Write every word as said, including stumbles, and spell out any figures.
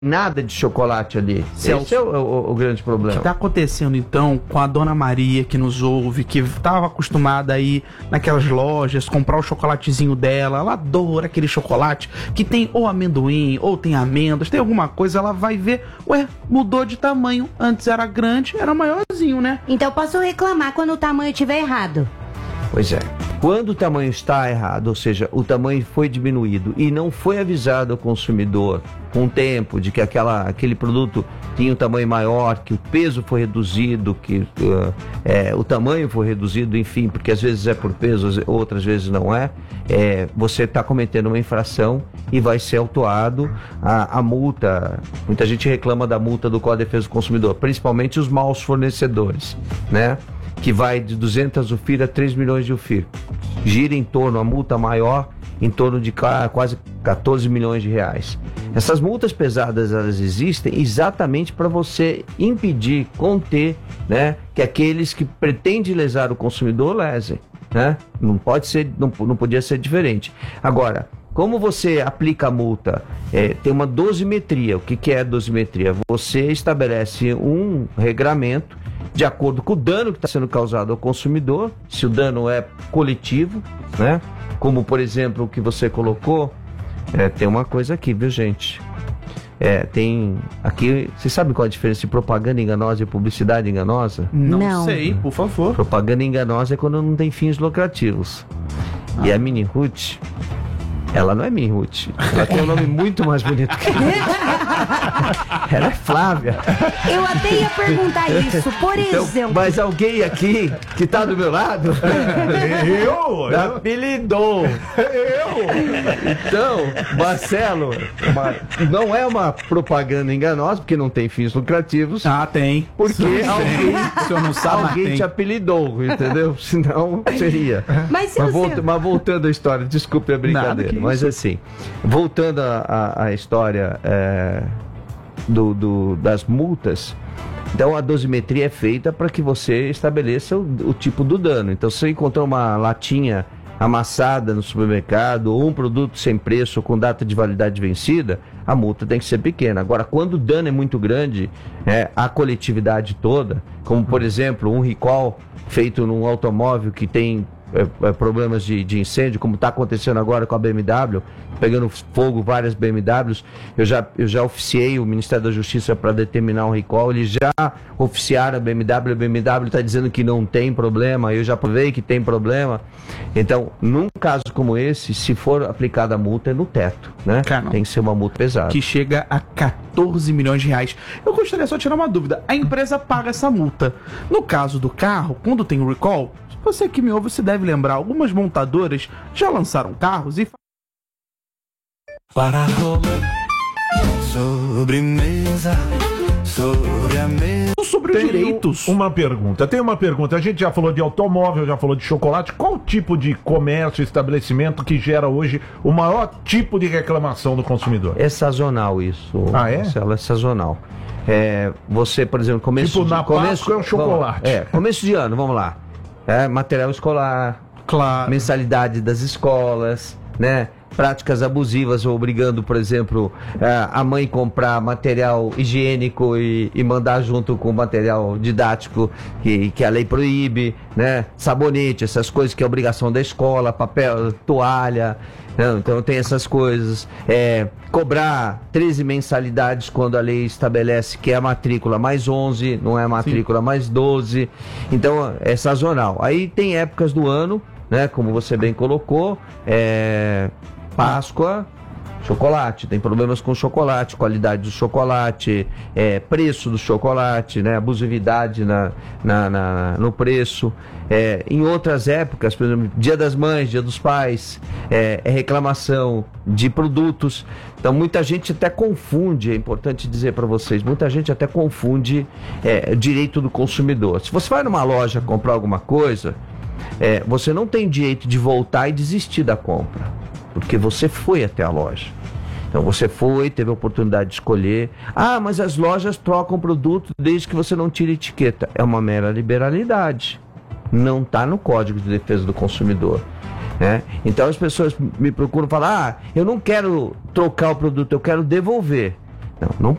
nada de chocolate ali. Celso, esse é o, o, o grande problema. O que está acontecendo então com a dona Maria que nos ouve, que estava acostumada a ir naquelas lojas, comprar o chocolatezinho dela, ela adora aquele chocolate que tem ou amendoim, ou tem amêndoas, tem alguma coisa, ela vai ver, ué, mudou de tamanho, antes era grande, era maiorzinho, né? Então posso reclamar quando o tamanho estiver errado. Pois é. Quando o tamanho está errado, ou seja, o tamanho foi diminuído e não foi avisado ao consumidor com o tempo de que aquela, aquele produto tinha um tamanho maior, que o peso foi reduzido, que uh, é, o tamanho foi reduzido, enfim, porque às vezes é por peso, outras vezes não é, é você está cometendo uma infração e vai ser autuado a, a multa. Muita gente reclama da multa do Código de Defesa do Consumidor, principalmente os maus fornecedores, né? Que vai de duzentas U F I R a três milhões de U F I R. Gira em torno, a multa maior, em torno de quase quatorze milhões de reais. Essas multas pesadas, elas existem exatamente para você impedir, conter, né, que aqueles que pretendem lesar o consumidor lesem, né? Não pode ser, não, não podia ser diferente. Agora, como você aplica a multa? É, tem uma dosimetria. O que, que é a dosimetria? Você estabelece um regramento de acordo com o dano que está sendo causado ao consumidor, se o dano é coletivo, né? Como, por exemplo, o que você colocou, é, tem uma coisa aqui, viu, gente? É, tem aqui, você sabe qual a diferença de propaganda enganosa e publicidade enganosa? Não, Não. sei, por favor. Propaganda enganosa é quando não tem fins lucrativos. Ah. E a Mini Ruth, ela não é Mini Ruth, ela tem um nome muito mais bonito que ela é Flávia. Eu até ia perguntar isso, por Então, exemplo. mas alguém aqui que tá do meu lado Eu? me apelidou. Eu? Então, Marcelo, uma- não é uma propaganda enganosa, porque não tem fins lucrativos. Ah, tem. Porque alguém, O senhor não sabe, mas alguém tem. te apelidou, entendeu? Senão seria. Mas se Mas, você... volta- mas voltando à história, desculpe a Nada, brincadeira, que mas isso. assim, voltando à à história é, do, do- das multas, então a dosimetria é feita para que você estabeleça o, o tipo do dano. Então, se você encontrou uma latinha amassada no supermercado ou um produto sem preço ou com data de validade vencida, a multa tem que ser pequena. Agora, quando o dano é muito grande, é, a coletividade toda, como por exemplo um recall feito num automóvel que tem é, é, problemas de, de incêndio, como está acontecendo agora com a B M W, pegando fogo várias B M Ws, eu já, eu já oficiei o Ministério da Justiça para determinar um recall, eles já oficiaram a B M W, a B M W está dizendo que não tem problema, eu já provei que tem problema. Então, num caso como esse, se for aplicada a multa, é no teto, né? Cara, não. Tem que ser uma multa pesada. Que chega a quatorze milhões de reais. Eu gostaria só de tirar uma dúvida. A empresa paga essa multa. No caso do carro, quando tem o recall, você que me ouve, você deve lembrar, algumas montadoras já lançaram carros e... Para sobremesa, sobre a mesa. sobre Tenho direitos. uma pergunta. Tem uma pergunta. A gente já falou de automóvel, já falou de chocolate. Qual o tipo de comércio, estabelecimento que gera hoje o maior tipo de reclamação do consumidor? É sazonal isso, Ah, é? Marcelo, é sazonal. É, você, por exemplo, começo Tipo, de, na começo, Páscoa é o chocolate. Vamos, é, começo de ano, vamos lá. É, material escolar, Claro. mensalidade das escolas, né? Práticas abusivas, obrigando, por exemplo, a mãe comprar material higiênico e, e mandar junto com material didático que, que a lei proíbe, né? Sabonete, essas coisas que é obrigação da escola, papel, toalha, né? Então tem essas coisas. É, cobrar treze mensalidades quando a lei estabelece que é a matrícula mais onze, não é a matrícula Sim. mais doze. Então é sazonal. Aí tem épocas do ano, né? Como você bem colocou, é... Páscoa, chocolate, tem problemas com chocolate, qualidade do chocolate, é, preço do chocolate, né, abusividade na, na, na, no preço. É, em outras épocas, por exemplo, Dia das Mães, Dia dos Pais, é, é reclamação de produtos. Então muita gente até confunde, é importante dizer para vocês, muita gente até confunde é, direito do consumidor. Se você vai numa loja comprar alguma coisa, é, você não tem direito de voltar e desistir da compra, porque você foi até a loja. Então você foi, teve a oportunidade de escolher. Ah, mas as lojas trocam produto desde que você não tire etiqueta. É uma mera liberalidade. Não está no Código de Defesa do Consumidor, né? Então as pessoas me procuram falar: ah, eu não quero trocar o produto, eu quero devolver. Não, não